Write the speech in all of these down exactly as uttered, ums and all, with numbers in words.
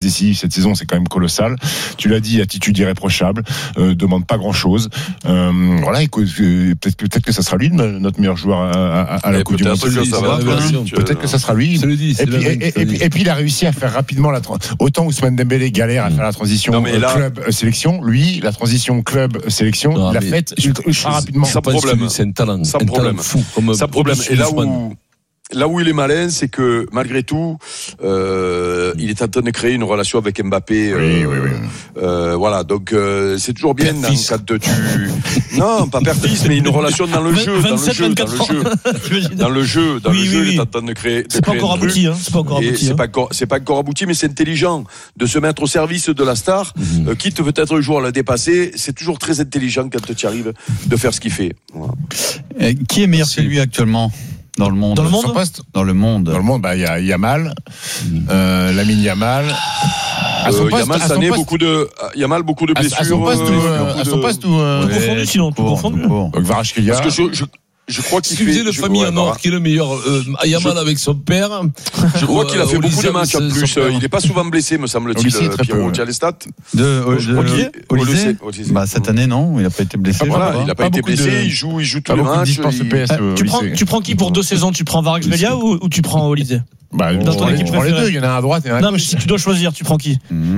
décisives cette saison, c'est quand même colossal. Tu l'as dit, attitude irréprochable, euh, demande pas grand-chose. Euh, voilà, écoute, euh, peut-être, peut-être que ça sera lui notre meilleur joueur à, à, à la Coupe du Monde. Peut-être que ça sera lui. Et puis, et, et, et, puis, et puis il a réussi à faire rapidement la transition. Autant Ousmane Dembélé galère à faire la transition non, là, club euh, sélection, lui la transition club sélection, non, il l'a faite ultra rapidement. Sans problème. C'est un talent, sans un problème. Talent fou. Comme sans problème. Et là où Là où il est malin, c'est que malgré tout, euh, il est en train de créer une relation avec Mbappé. Euh, oui, oui, oui. Euh, voilà, donc euh, c'est toujours bien dans, quand tu. Non, pas père-fils, mais une relation dans le jeu, dans le jeu, dans le jeu, dans le jeu, dans oui, le jeu. Oui, il est en train de créer. De c'est pas encore abouti, hein. C'est pas encore abouti. C'est pas encore, c'est pas encore abouti, mais c'est intelligent de se mettre au service de la star, mm-hmm. euh, quitte peut-être un jour à la dépasser. C'est toujours très intelligent quand tu arrives de faire ce qu'il fait. Voilà. Euh, qui est meilleur que lui actuellement? Dans le monde. Dans le monde. Dans le monde. Dans le monde, bah il y a Yamal, euh, Lamine Yamal. À son euh, poste, Yamal, ça n'est beaucoup de, Yamal, beaucoup de blessures. À son poste, euh, ou, à son poste ou, euh, tout confondu, sinon tout confondu. Donc Kvaratskhelia. Parce que je, je, je crois qu'il si fait. Si le famille en or qui est le meilleur, euh, Yamal je, avec son père. Je crois qu'il a fait beaucoup de matchs en plus. Il n'est pas souvent blessé, me semble-t-il. Pierrot, tu as les stats? De Olysée. Bah cette année non, il n'a pas été blessé. Voilà, il n'a pas été blessé. Il joue, il joue tous les matchs. Tu prends, tu prends qui pour deux saisons? Tu prends Kvaratskhelia ou ou tu prends Olysée? Bah, dans ton équipe, tu prends les deux. Il y en a un à droite et un à gauche. Non, mais si tu dois choisir, tu prends qui?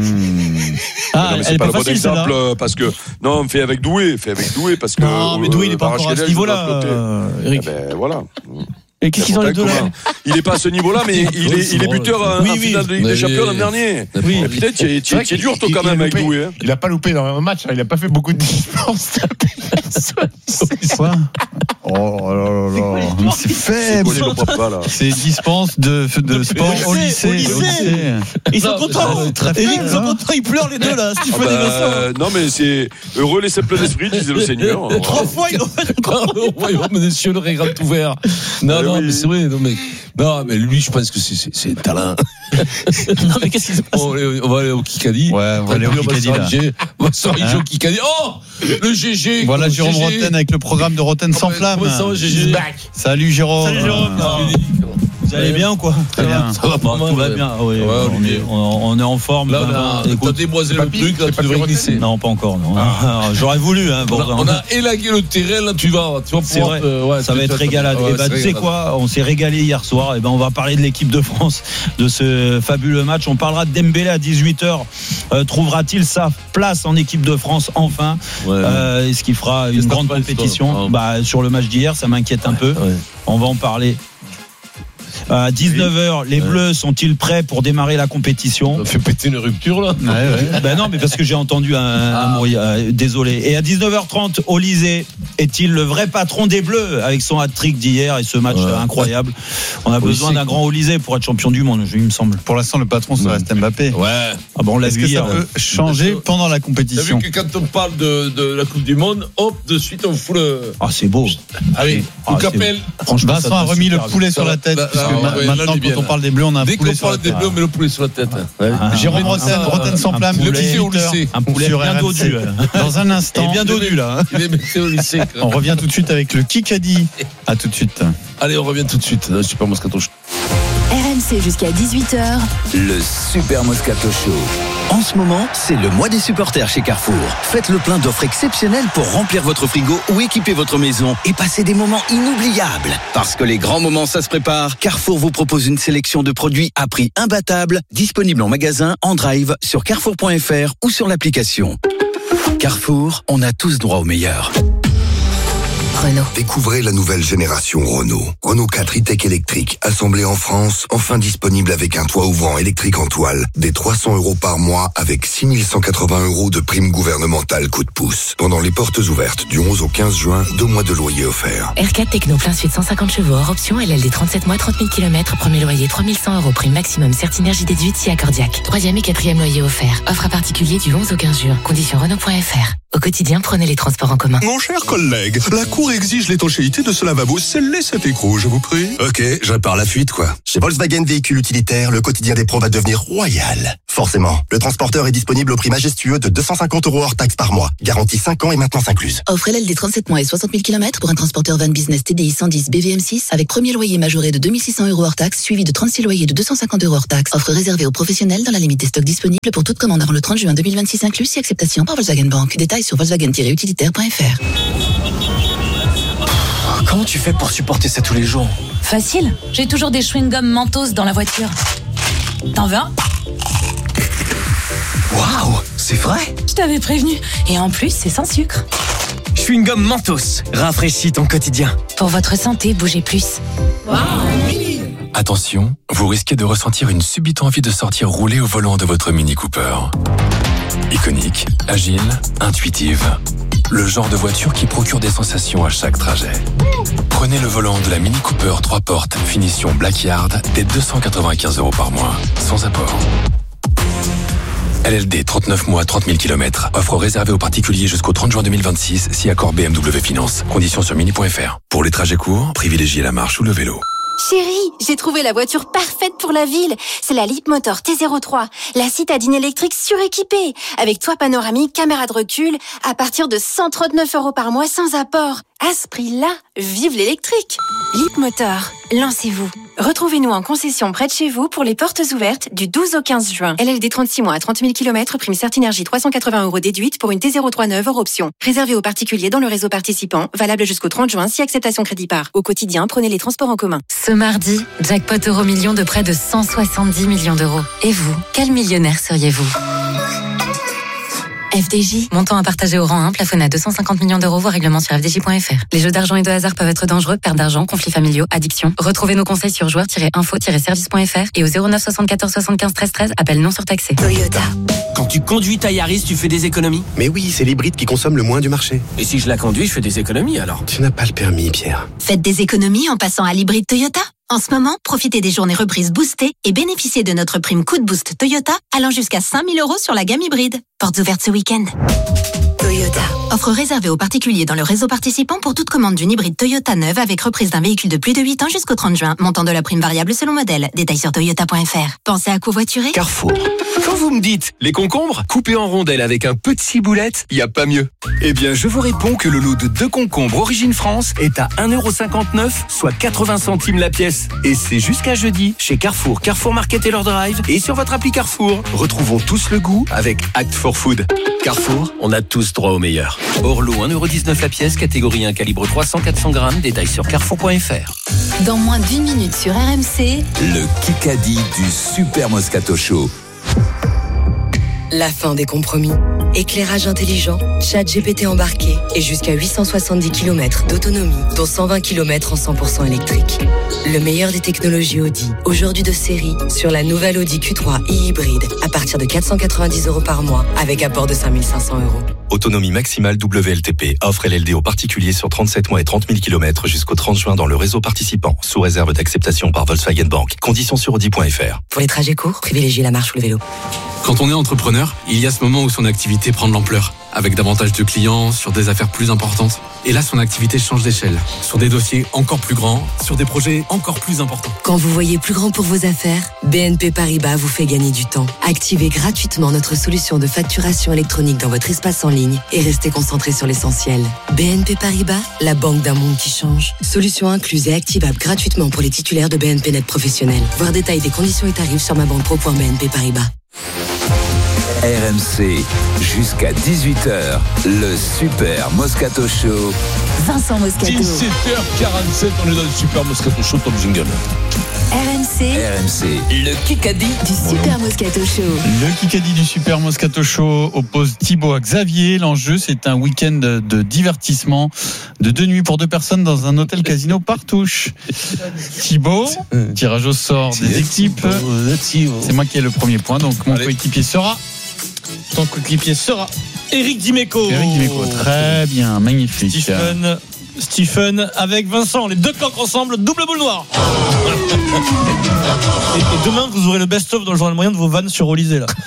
Ah, elle est pas le bon exemple parce que non, on fait avec Doué, fait avec Doué parce que. Non, mais Doué il est pas encore à ce niveau-là, Eric. Ben voilà. Et qu'est-ce qu'ils ont les deux là? Il est pas à ce niveau-là, mais il est, il est buteur en oui, finale de Ligue des Champions l'an dernier. Oui. Peut-être tu tu es dur toi quand même avec Doué. Il a pas loupé dans un match, il a pas fait beaucoup de distances. Quoi? Oh là là là, c'est faible. C'est dispense de de sport au lycée. Ils sont contents. Eric, ils sont contents, ils pleurent les deux là. Stephen et Vincent. Non mais c'est heureux les simples d'esprit, disait le Seigneur. Trois fois ils ont fait le royaume des cieux, le régal ouvert. Non non, mais c'est vrai, non mais non mais lui je pense que c'est c'est, c'est un talent. Non mais qu'est-ce qui se passe? On, on va aller au Kikadi. Ouais, on va aller au Kikadi. On va s'origer au Kikadi. Oh, le G G. Voilà Jérôme Rotten avec le programme de Rotten sans flamme. Salut Jérôme. Salut Jérôme. Vous allez bien ou quoi? Très bien. Ça va pas mal. Tout va bien. Oui, ouais, on, est, on, on est en forme. Là, là t'as déboisé le truc, là, tu devrais glisser. Non, pas encore. Non. Ah. J'aurais voulu. Hein, bon, on, a, on a élagué le terrain, là, tu vas. Tu vas c'est vrai. Euh, ouais, ça va être régalade. Ouais, et bah, tu sais quoi? On s'est régalé hier soir. Et ben, on va parler de l'équipe de France, de ce fabuleux match. On parlera de Dembélé à dix-huit heures. Euh, trouvera-t-il sa place en équipe de France enfin? Ouais, euh, Est-ce qu'il fera une grande compétition? Bah, sur le match d'hier, ça m'inquiète un peu. On va en parler. À dix-neuf heures, les Bleus sont-ils prêts pour démarrer la compétition? Ça fait péter une rupture là. Ouais, ouais. Ben non, mais parce que j'ai entendu un, ah. un bruit. Euh, désolé. Et à dix-neuf heures trente, Olysée est-il le vrai patron des Bleus avec son hat-trick d'hier et ce match ouais. incroyable? On a Olysée, besoin d'un grand Olysée pour être champion du monde, il me semble. Pour l'instant, le patron, ça reste Mbappé. Ouais. Ah bon, on l'a Est-ce vu que hier, ça peut euh, changer euh, pendant la compétition? T'as vu que quand on parle de, de la Coupe du Monde, hop, de suite on fout le. Ah, c'est beau. Allez, ah, Capel. Franchement, Vincent a remis le poulet sur la tête. Maintenant, quand on parle des Bleus, on a un poulet sur la tête. Dès qu'on parle des Bleus, on met le poulet sur la tête. Jérôme Rotten, Rotten sans flamme. Le lycée au lycée. Un poulet bien dodu. Dans un instant. Il est bien dodu là. Il est métier au lycée. On revient tout de suite avec le Kikadi. À tout de suite. Allez, on revient tout de suite. Super Moscato Show. R M C jusqu'à dix-huit heures. Le Super Moscato Show. En ce moment, c'est le mois des supporters chez Carrefour. Faites le plein d'offres exceptionnelles pour remplir votre frigo ou équiper votre maison et passer des moments inoubliables. Parce que les grands moments, ça se prépare. Carrefour vous propose une sélection de produits à prix imbattable, disponibles en magasin, en drive, sur carrefour point f r ou sur l'application. Carrefour, on a tous droit au meilleur. Renault. Découvrez la nouvelle génération Renault. Renault quatre e-tech électrique, assemblé en France, enfin disponible avec un toit ouvrant électrique en toile, des trois cents euros par mois avec six mille cent quatre-vingts euros de prime gouvernementale coup de pouce. Pendant les portes ouvertes du onze au quinze juin, deux mois de loyer offerts. R quatre Techno, plein suite cent cinquante chevaux, hors option, L L D trente-sept mois, trente mille kilomètres, premier loyer trois mille cent euros, prime maximum, Certinergie déduite si accordiaque. Troisième et quatrième loyer offert. Offre à particulier du onze au quinze juin. Conditions Renault point f r. Au quotidien, prenez les transports en commun. Mon cher collègue, la Cour exige l'étanchéité de ce lavabo. Scellez cet écrou, je vous prie. Ok, je répare la fuite, quoi. Chez Volkswagen Véhicules Utilitaires, le quotidien des pros va devenir royal. Forcément, le transporteur est disponible au prix majestueux de deux cent cinquante euros hors taxe par mois. Garantie cinq ans et maintenance incluse. Offre L L D trente-sept mois et soixante mille kilomètres pour un transporteur van business T D I cent dix B V M six avec premier loyer majoré de deux mille six cents euros hors taxe, suivi de trente-six loyers de deux cent cinquante euros hors taxe. Offre réservée aux professionnels dans la limite des stocks disponibles pour toute commande avant le trente juin deux mille vingt-six inclus si acceptation par Volkswagen Bank. Détails sur volkswagen tiret utilitaire point f r. Comment tu fais pour supporter ça tous les jours? Facile, j'ai toujours des chewing-gums Mentos dans la voiture. T'en veux un? Waouh, c'est vrai? Je t'avais prévenu. Et en plus, c'est sans sucre. Chewing-gum Mentos, rafraîchis ton quotidien. Pour votre santé, bougez plus. Wow. Attention, vous risquez de ressentir une subite envie de sortir rouler au volant de votre Mini Cooper. Iconique, agile, intuitive. Le genre de voiture qui procure des sensations à chaque trajet. Prenez le volant de la Mini Cooper trois portes, finition Blackyard, dès deux cent quatre-vingt-quinze euros par mois, sans apport. L L D trente-neuf mois, trente mille kilomètres. Offre réservée aux particuliers jusqu'au trente juin deux mille vingt-six, si accord B M W Finance. Conditions sur mini point f r. Pour les trajets courts, privilégiez la marche ou le vélo. Chérie, j'ai trouvé la voiture parfaite pour la ville. C'est la Leapmotor T zéro trois, la citadine électrique suréquipée, avec toit panoramique, caméra de recul, à partir de cent trente-neuf euros par mois sans apport. À ce prix-là, vive l'électrique. Leapmotor, lancez-vous. Retrouvez-nous en concession près de chez vous pour les portes ouvertes du douze au quinze juin. L L D trente-six mois à trente mille kilomètres, prime Certinergie trois cent quatre-vingts euros déduite pour une T zéro trois neuve hors option. Réservé aux particuliers dans le réseau participant, valable jusqu'au trente juin si acceptation crédit par. Au quotidien, prenez les transports en commun. Ce mardi, jackpot euro million de près de cent soixante-dix millions d'euros. Et vous, quel millionnaire seriez-vous ? F D J, montant à partager au rang un, plafonné à deux cent cinquante millions d'euros, voire règlement sur f d j point f r. Les jeux d'argent et de hasard peuvent être dangereux, perte d'argent, conflits familiaux, addiction. Retrouvez nos conseils sur joueurs tiret info tiret service point f r et au zéro neuf soixante-quatorze soixante-quinze treize treize, appel non surtaxé. Toyota. Quand tu conduis ta Yaris, tu fais des économies? Mais oui, c'est l'hybride qui consomme le moins du marché. Et si je la conduis, je fais des économies alors? Tu n'as pas le permis, Pierre. Faites des économies en passant à l'hybride Toyota. En ce moment, profitez des journées reprises boostées et bénéficiez de notre prime coup de boost Toyota allant jusqu'à cinq mille euros sur la gamme hybride. Portes ouvertes ce week-end. Toyota. Offre réservée aux particuliers dans le réseau participant pour toute commande d'une hybride Toyota neuve avec reprise d'un véhicule de plus de huit ans jusqu'au trente juin. Montant de la prime variable selon modèle. Détails sur toyota point f r. Pensez à covoiturer? Carrefour. Quand vous me dites les concombres, coupés en rondelles avec un peu de ciboulette, il n'y a pas mieux. Eh bien, je vous réponds que le lot de deux concombres Origine France est à un euro cinquante-neuf, soit quatre-vingts centimes la pièce. Et c'est jusqu'à jeudi chez Carrefour, Carrefour Market et leur drive et sur votre appli Carrefour. Retrouvons tous le goût avec Act for Food. Carrefour, on a tous droit au meilleur. Hors lot, un euro dix-neuf la pièce, catégorie un, calibre trois cents à quatre cents grammes, détails sur carrefour point f r. Dans moins d'une minute sur R M C, le Kikadi du Super Moscato Show. La fin des compromis. Éclairage intelligent, chat G P T embarqué et jusqu'à huit cent soixante-dix kilomètres d'autonomie, dont cent vingt kilomètres en cent pour cent électrique. Le meilleur des technologies Audi, aujourd'hui de série, sur la nouvelle Audi Q trois e-hybride, à partir de quatre cent quatre-vingt-dix euros par mois, avec apport de cinq mille cinq cents euros. Autonomie maximale W L T P. Offre L L D aux particuliers sur trente-sept mois et trente mille kilomètres jusqu'au trente juin dans le réseau participant, sous réserve d'acceptation par Volkswagen Bank. Conditions sur audi point f r. Pour les trajets courts, privilégiez la marche ou le vélo. Quand on est entrepreneur, il y a ce moment où son activité prend de l'ampleur, avec davantage de clients, sur des affaires plus importantes. Et là, son activité change d'échelle, sur des dossiers encore plus grands, sur des projets encore plus importants. Quand vous voyez plus grand pour vos affaires, B N P Paribas vous fait gagner du temps. Activez gratuitement notre solution de facturation électronique dans votre espace en ligne et restez concentré sur l'essentiel. B N P Paribas, la banque d'un monde qui change. Solution incluse et activable gratuitement pour les titulaires de B N P Net Professionnel. Voir détail des conditions et tarifs sur ma banque pro point b n p paribas. R M C, jusqu'à dix-huit heures, le Super Moscato Show. Vincent Moscato. dix-sept heures quarante-sept, on est dans le Super Moscato Show, top jingle. R M C. R M C. Le Kikadi du Super Moscato Show. Le Kikadi du Super Moscato Show oppose Thibaut à Xavier. L'enjeu, c'est un week-end de divertissement de deux nuits pour deux personnes dans un hôtel casino par touche. Thibaut, tirage au sort des équipes. C'est moi qui ai le premier point, donc mon coéquipier sera. Ton coéquipier sera Eric Dimeco. Eric Dimeco, très bien, magnifique. Stephen, Stephen avec Vincent, les deux cancres ensemble, double boule noire. et, et demain, vous aurez le best-of dans le journal moyen de vos vannes sur Olysée là.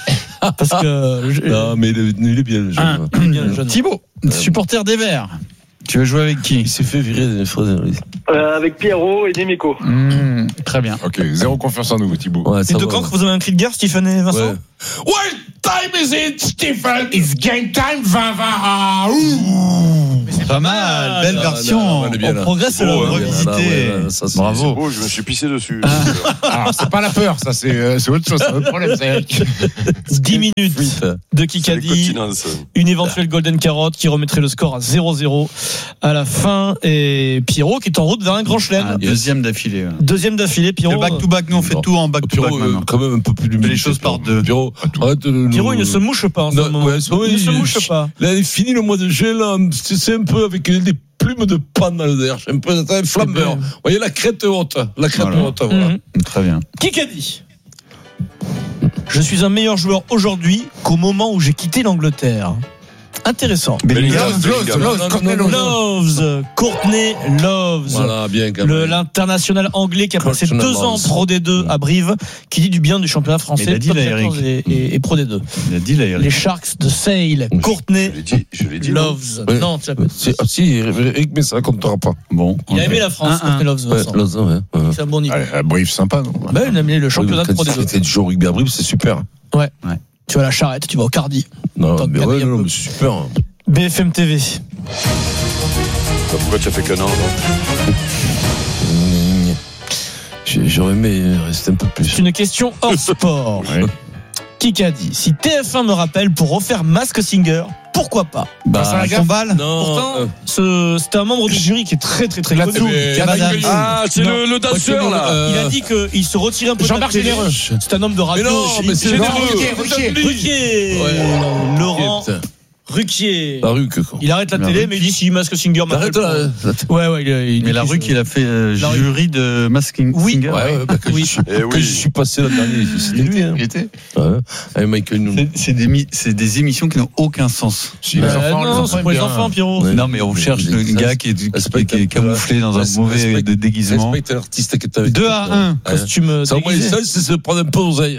Parce que. Je... Non, mais il est, il est bien le jeune. Un, il est bien le jeune. Thibaut, supporter des Verts. Tu veux jouer avec qui? Il s'est fait virer des Frédéric. Euh, avec Pierrot et Demeco. Mmh, très bien. Ok, zéro confiance en nous, Thibaut. Ouais, et de quand vous avez un cri de guerre, Stephen et Vincent? Ouais. What time is it, Stephen? It's game time, Vava. C'est pas mal, belle version. Non, non, on progresse à la revisiter. Bravo. Oh, je me suis pissé dessus. Alors, c'est pas la peur, ça, c'est, c'est autre chose. C'est un autre problème, c'est dix minutes de Kikadi. Une éventuelle Golden Carotte qui remettrait le score à zéro zéro à la fin. Et Pierrot qui est en route vers un grand chelem. Ah, deuxième d'affilée. Deuxième d'affilée, Pierrot. Le back-to-back, nous on fait tout en back-to-back. Pierrot, quand même un peu plus d'humilité. Les choses par deux. Pierrot, arrête de. Pierrot, il ne se mouche pas en ce moment. Ouais, il ne se mouche pas. Là, il est fini le mois de juillet, là. C'est un peu avec des plumes de panne dans le derrière. Un peu un flambeur. Vous voyez la crête haute. La crête voilà. haute, voilà. Mmh. Très bien. Kikadi. Je suis un meilleur joueur aujourd'hui qu'au moment où j'ai quitté l'Angleterre. Intéressant. Bellingham, Loves, Courtney Loves. Voilà, bien, le, l'international anglais qui a passé deux ans en Pro D deux à Brive, qui dit du bien du championnat français. Il a dit top là, Eric. Et, et, et Pro D deux. Il a dit là, Eric. Les Sharks de Sale, Courtney je l'ai dit, je l'ai dit, Loves. Ouais. Non, tu l'as pas dit. Si, si, Eric, mais ça ne comptera pas. Bon. Il a aimé la France, un, Courtney Loves. Ouais, Loves, ouais, ouais. C'est un bon niveau. Ah, Brive, sympa, non? Bah, il a aimé le championnat de Pro D deux. C'était du jour rugby à Brive, c'est super. Ouais. ouais. Tu vas à la Charrette, tu vas au Cardi. Non, mais ouais, non, mais c'est super. B F M T V. Pourquoi tu as fait qu'un an, J'aurais aimé rester un peu plus. C'est une question hors sport. Ouais. Qui a dit si T F un me rappelle pour refaire Mask Singer, pourquoi pas? Bah, son balle. Pourtant, euh... ce, c'était un membre du jury qui est très très très connu. Ah, c'est le, le danseur là. Euh... Il a dit qu'il se retire un peu. Jean-Marc Généreux. C'est un homme de radio. Mais non, mais c'est Ruquier. Ruquier. Laurent. Ruquier. La Ruque, quoi. Il arrête la, la télé, Ruque. Mais il dit si Mask Singer m'appelle. Arrête la, la Ouais, ouais, il, il mais la Ruque, il a fait euh, jury de Mask Singer. Oui, ouais, ouais, bah, oui. Je, eh oui. Que je suis passé l'an dernier, c'était lui, hein. Il était. Ouais. Avec Michael Noon. C'est, c'est, des, c'est des émissions qui n'ont aucun sens. Si, les euh, enfants, non, les enfants c'est pour les enfants, Pierrot. Ouais. Non, mais on cherche le gars qui est, qui est, qui est camouflé dans un mauvais déguisement. Respecte l'artiste qui est avec deux à un, costume. Ça, moi, ça, c'est se prendre un peu d'oseille.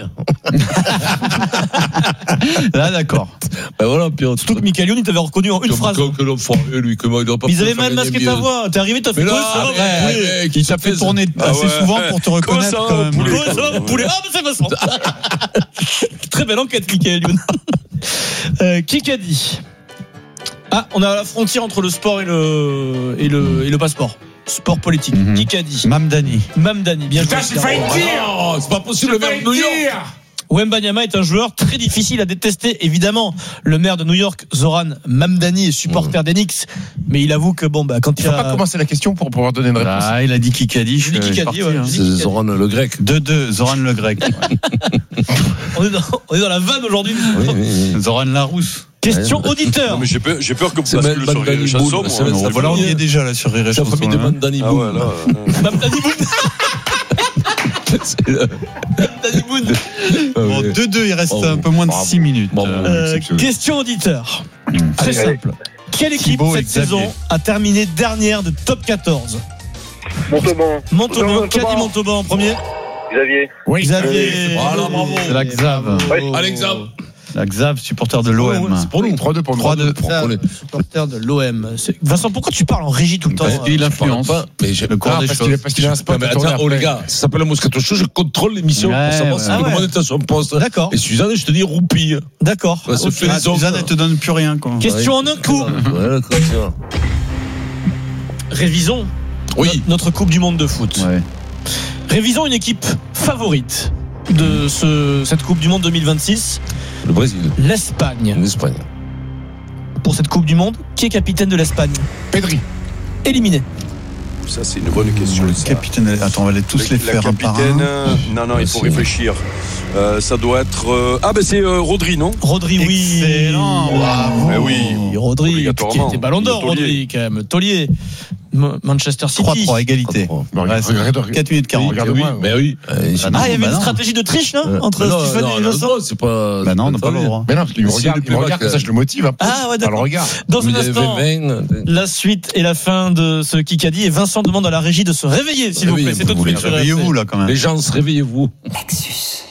Là, d'accord. Ben voilà, Pierrot. Surtout que Michael Youn, il t'avait reconnu en une comme, phrase. Comme que l'homme foireux, lui, comment il doit pas. Ils avaient mal masqué ta voix. T'es arrivé, t'as fait quoi ça? Il t'a fait tourner assez souvent pour te reconnaître quand même. Comment ça va, poulet? Ah, mais c'est Vincent. Très belle enquête, Michael Youn. Qui a dit? Ah, on est à la frontière entre le sport et le, et le, et le passeport. Sport politique. Mm-hmm. Qui a dit? Mamdani. Mamdani, bien Putain, c'est failli dire. Oh, c'est pas possible, le maire de New York. Wembanyama est un joueur très difficile à détester. Évidemment, le maire de New York, Zoran Mamdani, est supporter mmh. d'Enix, mais il avoue que bon, bah, quand il il faut a... pas commencer la question pour pouvoir donner une réponse. Ah, il a dit Kikadi. Je dis Kikadi, ouais. C'est Zoran le Grec. deux deux, Zoran le Grec. on, est dans, on est dans la vanne aujourd'hui. Oui, oui, oui. Zoran Larousse. Question auditeur. Non, mais j'ai peur, j'ai peur que vous c'est basculez sur Rire et Chanson. Voilà, on y est déjà là sur Rire et Chanson. C'est la famille de Mamdani Boum. Mamdani Boum. Mamdani Boum. Bon, deux deux, il reste oh, un peu moins de bravo. six minutes. Bon, euh, question auditeur. Mmh. Très allez, simple. Allez. Quelle équipe Thibaut cette saison a terminé dernière de top quatorze? Montauban. Montauban. Qui a dit Montauban en premier? Xavier. Oui, Xavier. Voilà, bravo. C'est la Xav. Oui. Allez, Xav. La Xav, supporter de l'O M. Oh, c'est pour nous. trois deux pour nous. trois deux pour les supporters de l'O M. C'est... Vincent, pourquoi tu parles en régie tout le temps? Parce qu'il influence pas. Mais j'ai le cours des choses. Parce qu'il a un spot. Mais attends, oh les gars, ça s'appelle le Moscato Show. Je contrôle l'émission pour savoir si tout le monde est à son poste. D'accord. Et Suzanne, je te dis roupille. D'accord. Suzanne, elle te donne plus rien. Question en un coup. Révisons. Oui. Notre Coupe du Monde de foot. Révisons une équipe favorite de ce, cette Coupe du Monde deux mille vingt-six. Le Brésil. L'Espagne. L'Espagne. Pour cette Coupe du Monde, qui est capitaine de l'Espagne? Pedri. Éliminé. Ça, c'est une bonne question. Le capitaine, attends, on va les tous les faire un par un. Non, non, il faut réfléchir. Euh, ça doit être. Euh... Ah, ben c'est euh, Rodri, non? Rodri, oui. Excellent. Bravo. Mais oui. Rodri, qui était ballon d'or, Rodri, quand même. Taulier. Manchester City. trois trois, égalité. quatre minutes quarante. Regarde-moi. Mais oui. Ah, il y avait une stratégie de triche, là, entre Stéphane et Vincent. C'est pas. Bah non, on n'a pas le droit. Mais non, parce qu'il me regarde, il me regarde, comme ça, je le motive. Ah, ouais, d'accord. le regard. Dans un instant, la suite et la fin de ce Kikadi. Et Vincent demande à la régie de se réveiller, s'il vous plaît. C'est tout de suite. Réveillez-vous, là, quand même. Les gens, réveillez-vous. Lexus.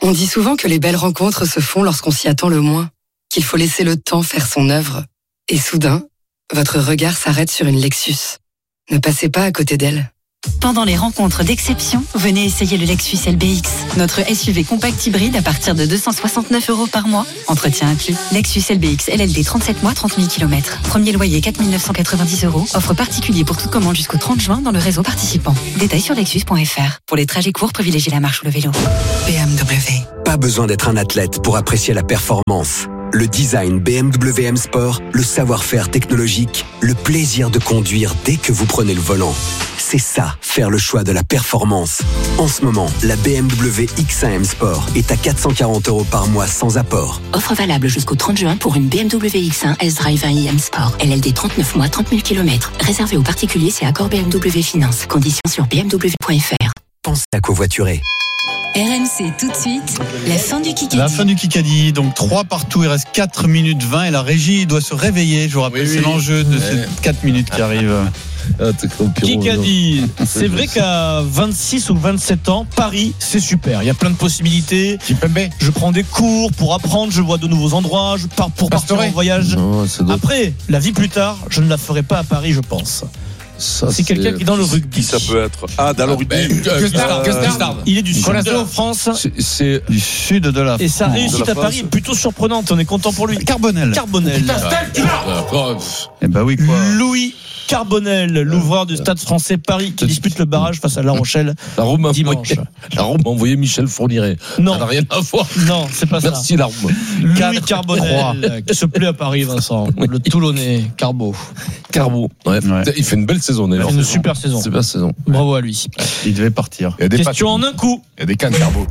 On dit souvent que les belles rencontres se font lorsqu'on s'y attend le moins, qu'il faut laisser le temps faire son œuvre. Et soudain, votre regard s'arrête sur une Lexus. Ne passez pas à côté d'elle. Pendant les rencontres d'exception, venez essayer le Lexus L B X, notre S U V compact hybride à partir de deux cent soixante-neuf euros par mois. Entretien inclus. Lexus L B X L L D trente-sept mois, trente mille kilomètres. Premier loyer quatre mille neuf cent quatre-vingt-dix euros. Offre particulier pour toute commande jusqu'au trente juin dans le réseau participant. Détails sur lexus point f r. Pour les trajets courts, privilégiez la marche ou le vélo. B M W. Pas besoin d'être un athlète pour apprécier la performance. Le design B M W M Sport, le savoir-faire technologique, le plaisir de conduire dès que vous prenez le volant. C'est ça, faire le choix de la performance. En ce moment, la B M W X un M Sport est à quatre cent quarante euros par mois sans apport. Offre valable jusqu'au trente juin pour une B M W X un S-Drive un i M Sport. L L D trente-neuf mois, trente mille kilomètres. Réservé aux particuliers, c'est accord B M W Finance. Conditions sur b m w point f r. Pensez à covoiturer. R M C tout de suite, la fin du Kikadi. La fin du Kikadi, donc trois partout, il reste quatre minutes vingt et la régie doit se réveiller. Je vous rappelle, oui, c'est oui. l'enjeu de ouais. ces quatre minutes qui arrivent. Ah, Kikadi, c'est vrai qu'à vingt-six ou vingt-sept ans, Paris, c'est super. Il y a plein de possibilités. Je prends des cours pour apprendre, je vois de nouveaux endroits, je pars pour partir en voyage. Non, après, la vie plus tard, je ne la ferai pas à Paris, je pense. Ça, c'est, c'est quelqu'un qui est dans le rugby. Qui ça peut être? Ah, dans le rugby. Gustard. Il est du sud de la France. C'est, c'est du sud de la France. Et sa réussite à Paris est plutôt surprenante. On est content pour lui. Carbonel. Carbonel. Eh ben oui, quoi. Louis Carbonel, l'ouvreur du Stade Français Paris, qui dispute le barrage face à La Rochelle la Rome dimanche. La Rome a envoyé Michel Fourniret. Non, ça n'a rien à voir. Non, c'est pas Merci, ça. Merci la Rome. Louis Carbonel, qui se plaît à Paris, Vincent. Le Toulonnais, Carbo. Carbo. Ouais. Ouais. Il fait une belle saison d'ailleurs. Il fait une super saison. Super saison. Bravo à lui. Il devait partir. Il y a des Question pattes. En un coup. Il y a des cannes Carbo.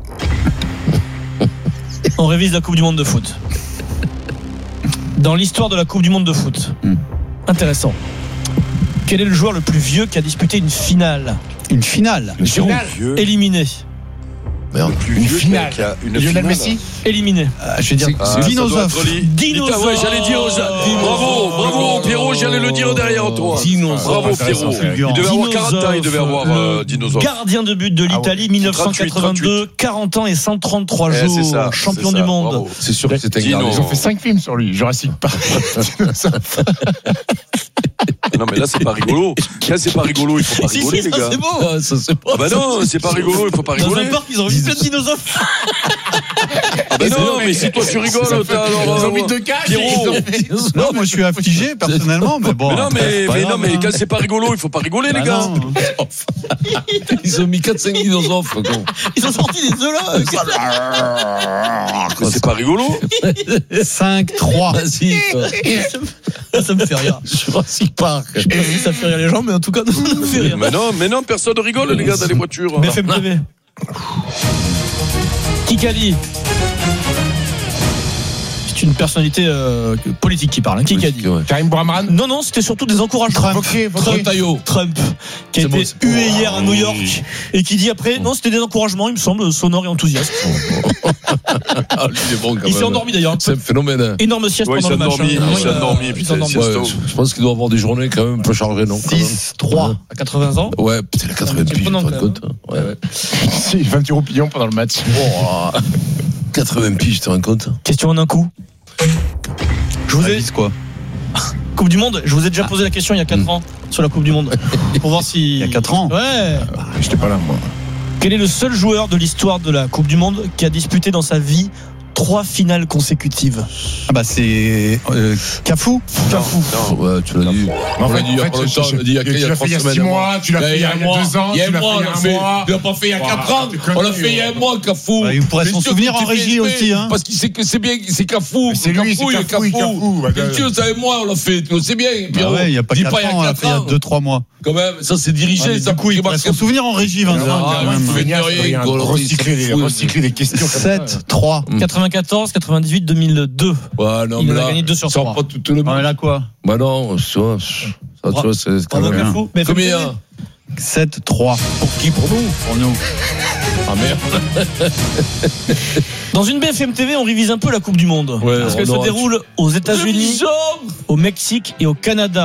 On révise la Coupe du Monde de foot. Dans l'histoire de la Coupe du Monde de foot. Hmm. Intéressant. Quel est le joueur le plus vieux qui a disputé une finale? Une finale Une finale Éliminé. Merde. Le plus une vieux finale. Qui a une Lionel finale. Messi. Éliminé. Ah, je vais dire ah, Dinosaure. Dinosaure. Ouais, j'allais dire. Bravo, bravo, Pierrot. J'allais le dire derrière toi. Dinosaure. Bravo, Pierrot. Il devait avoir quarante ans. Il devait avoir euh, Dinosaure. Gardien de but de l'Italie, ah ouais. dix-neuf cent quatre-vingt-deux, quarante ans et cent trente-trois eh, jours. Ça, champion ça, du monde. Bravo. C'est sûr que c'était un Ils ont fait cinq films sur lui. Jurassic Park. Non mais là c'est pas rigolo. Là c'est pas rigolo, il faut pas rigoler si, si, les gars. C'est beau. Ah, ça, c'est ah bah non, c'est pas rigolo, il faut pas rigoler. Dans un parc ils ont vu plein de dinosaures. Ah bah non, mais si toi tu rigoles, t'as alors. Ils ont mis deux cages. Non, moi je suis affligé personnellement, mais bon. Mais non, mais, mais non, mais quand c'est pas rigolo, il faut pas rigoler les gars. Ils ont mis quatre cinq dinosaures. Ils ont sorti des œufs là. Mais c'est pas rigolo. cinq trois. Vas-y. Ça me fait rire. Jurassic Park. Je sais pas si ça fait rire les gens, mais en tout cas, ça me fait rire. Mais non, mais non, personne ne rigole, les gars, dans les voitures. B F M T V. Kikadi. C'est une personnalité euh, politique qui parle. Hein. Kikadi. Ouais. Karim Bouamran. Non, non, c'était surtout des encouragements. Trump, Trump, Trump, Trump qui a été bon, hué hier à New York et qui dit après, non, c'était des encouragements, il me semble, sonore et enthousiaste. Ah, lui, il est bon quand même. Il s'est endormi d'ailleurs. C'est un phénomène. Énorme sieste ouais, pendant le match. Endormi, hein. Il s'est endormi. Il s'est endormi. Ouais, je pense qu'il doit avoir des journées quand même un peu chargées, non? six trois à quatre-vingts ans. Ouais, peut-être à quatre-vingts piges, tu te rends compte. Ouais, ouais. Si, vingt euros pillon pendant le match. Oh, quatre-vingts piges, tu te rends compte? Question en un coup. Je vous ai dit quoi? Coupe du Monde, je vous ai déjà posé la question il y a quatre mmh. ans sur la Coupe du Monde. Pour voir si. Il y a quatre ans? Ouais. Bah, j'étais pas là, moi. Quel est le seul joueur de l'histoire de la Coupe du Monde qui a disputé dans sa vie trois finales consécutives? Ah bah c'est euh, Cafou. Cafou. Non, ouais, tu l'as dit. En fait, il y a pas longtemps, on l'a dit il y a tu l'as fait il y a six mois, tu l'as fait il y a deux ans, il y a un mois, on l'a fait. Tu l'as pas fait il y a quatre ans. On l'a fait il y a un mois, Cafou. Il pourrait s'en souvenir en régie aussi, hein. Parce qu'il sait que c'est bien, c'est Cafou. C'est lui, c'est Cafou. Bien sûr, ça et moi, on l'a fait. Tu le sais bien. Ouais, il y a pas quatre ans, on l'a fait il y a deux trois mois. Quand même, ça c'est dirigé. Du coup, il pourrait s'en souvenir en régie, Vincent. Recycler les questions. sept trois. quatre-vingt-quatorze, quatre-vingt-dix-huit, deux mille deux. Ouais, non, il mais en là, a gagné deux sur trois. Pas tout le monde. là quoi? Bah non, ça, ça tu vois, c'est quand même fou. Mais combien? sept trois. Pour qui? Pour nous? Pour nous. Ah merde. Dans une B F M T V, on révise un peu la Coupe du Monde. Ouais, parce qu'elle se déroule aux États-Unis, au Mexique et au Canada.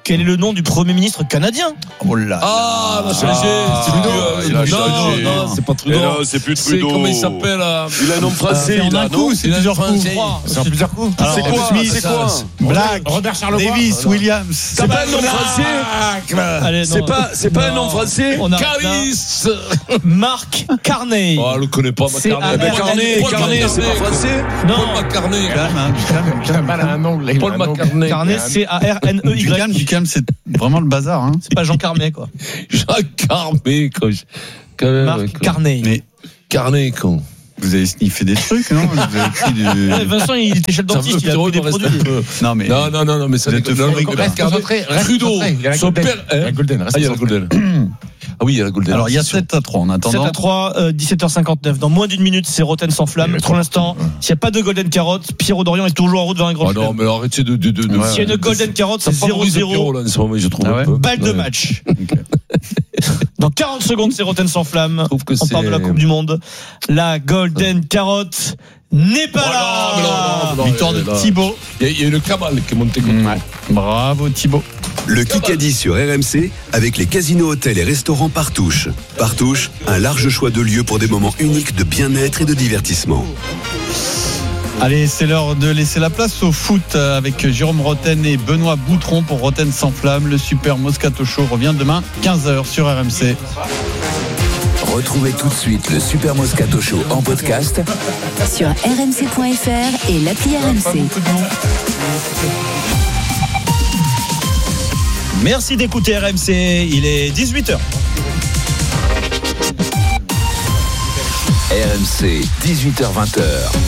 quel est le nom du Premier ministre canadien? Oh là. Ah, non, c'est Ah, léger. il a Non, changé. non, c'est pas Trudeau. Et non, c'est plus C'est Trudeau. comment il s'appelle euh, Il a un nom français, en il a un un coup, nom. c'est plusieurs coups. C'est en plusieurs coups. C'est Alors, quoi Smith, C'est quoi Black, Robert Charlevoix. Davis, Williams. C'est pas un nom français. Allez, C'est non. pas, c'est pas un nom Non. français. On a Caris. Marc Carney. Oh, elle le connaît pas, C'est McCartney. un- Mais Carnet, Paul Carnet, c'est pas McCartney. français. Non, Paul McCartney. Calme, hein, du calme, du calme. Pas un ongle. Paul McCartney. Carney, C A R N E Du calme, du Y. calme, c'est vraiment le bazar. Hein. C'est pas Jean Carmet, quoi. Jacques Carmé, quoi. Quand même, Marc quoi. Carney. Mais Carnet, con. vous avez sniffé des trucs, non? Vous avez pris du... Ouais, Vincent, il était chez le Ça dentiste, veut il a plutôt pris des il reste produits. un peu. Non, mais. Non, non, non, non, mais ça Vous êtes déconne. euphorique, Non, là. Reste concentré, reste Trudeau, concentré. Il y a la son Golden. père. Il y a la Golden, reste Ah, il y a la concentré. Golden. Ah oui, il y a la Golden. Alors, il y a sept à trois en sept attendant. à trois, euh, dix-sept heures cinquante-neuf. Dans moins d'une minute, c'est Roten sans flamme. Pour l'instant, s'il n'y a pas de Golden Carotte, Pierrot Dorian est toujours en route vers un grand Ah non, chelem. mais alors, arrêtez de. de, de, de S'il y a une Golden Carotte, ça c'est zéro favorise zéro. Pierrot, là, en ce moment, je trouve. Ah un ouais peu. Balle de Ouais. match. Dans quarante secondes, c'est Roten sans flamme. trouve que On parle de la c'est- Coupe du Monde. La Golden Carotte n'est pas Oh là. non, mais non, non, non, Victoire de là. Thibaut. Il y a- il y a le Kamal qui est monté contre Ouais. Bravo Thibaut. Le Kikadi sur R M C avec les casinos, hôtels et restaurants Partouche. Partouche, un large choix de lieux pour des moments uniques de bien-être et de divertissement. Allez, c'est l'heure de laisser la place au foot avec Jérôme Roten et Benoît Boutron pour Roten sans flamme. Le Super Moscato Show revient demain quinze heures sur R M C. Retrouvez tout de suite le Super Moscato Show en podcast Sur r m c point f r et l'appli R M C. Merci d'écouter R M C. Il est dix-huit heures. R M C, dix-huit heures vingt.